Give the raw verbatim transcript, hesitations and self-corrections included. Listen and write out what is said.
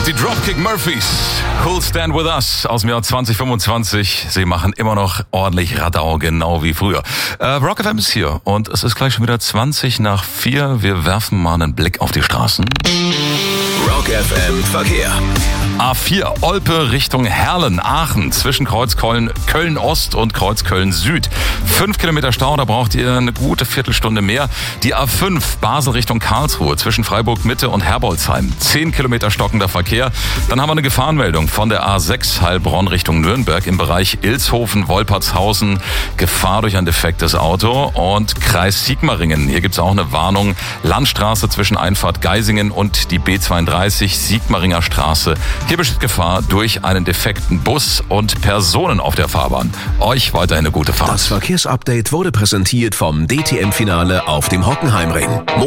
Die Dropkick Murphys, Who'll Stand With Us aus dem Jahr zwanzig fünfundzwanzig. Sie machen immer noch ordentlich Radau, genau wie früher. Äh, Rock F M ist hier und es ist gleich schon wieder zwanzig nach vier. Wir werfen mal einen Blick auf die Straßen. Rock F M Verkehr. A vier Olpe Richtung Herlen, Aachen, zwischen Kreuz Köln, Köln Ost und Kreuz Köln Süd. Fünf Kilometer Stau, da braucht ihr eine gute Viertelstunde mehr. Die A fünf Basel Richtung Karlsruhe, zwischen Freiburg Mitte und Herbolzheim. Zehn Kilometer stockender Verkehr. Dann haben wir eine Gefahrenmeldung von der A sechs Heilbronn Richtung Nürnberg im Bereich Ilshofen, Wolpertshausen. Gefahr durch ein defektes Auto. Und Kreis Sigmaringen, hier gibt's auch eine Warnung. Landstraße zwischen Einfahrt Geisingen und die B zweiunddreißig, Sigmaringer Straße. Hier besteht Gefahr durch einen defekten Bus und Personen auf der Fahrbahn. Euch weiterhin eine gute Fahrt. Das Verkehrsupdate wurde präsentiert vom D T M-Finale auf dem Hockenheimring.